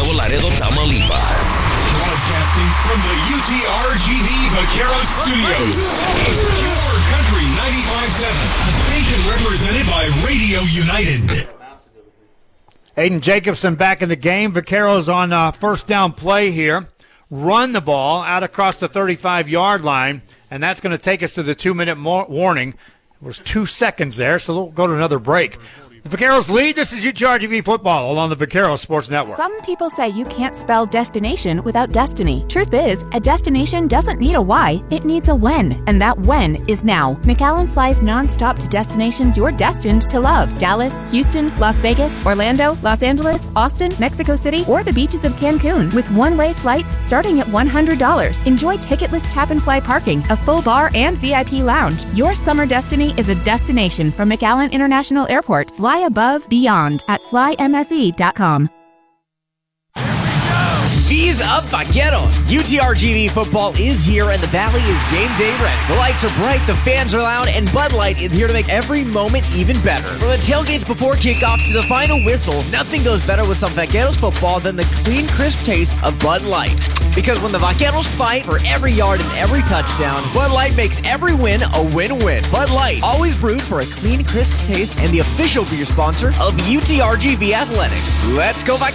Nuevo Laredo, Tamaulipas. Broadcasting from the UTRGV Vaqueros Studios. It's Pure Country 95.7, a station represented by Radio United. Aiden Jacobson back in the game. Vaqueros on first down play here. Run the ball out across the 35-yard line, and that's going to take us to the 2-minute warning. There was 2 seconds there, so we'll go to another break. The Vaqueros lead. This is UTRGV Football along the Vaqueros Sports Network. Some people say you can't spell destination without destiny. Truth is, a destination doesn't need a why, it needs a when. And that when is now. McAllen flies nonstop to destinations you're destined to love. Dallas, Houston, Las Vegas, Orlando, Los Angeles, Austin, Mexico City, or the beaches of Cancun with one-way flights starting at $100. Enjoy ticketless tap-and-fly parking, a full bar, and VIP lounge. Your summer destiny is a destination from McAllen International Airport. Fly above, beyond at flymfe.com. V's up, Vaqueros. UTRGV football is here, and the Valley is game day ready. The lights are bright, the fans are loud, and Bud Light is here to make every moment even better. From the tailgates before kickoff to the final whistle, nothing goes better with some Vaqueros football than the clean, crisp taste of Bud Light. Because when the Vaqueros fight for every yard and every touchdown, Bud Light makes every win a win-win. Bud Light, always brewed for a clean, crisp taste, and the official beer sponsor of UTRGV Athletics. Let's go Vaqueros!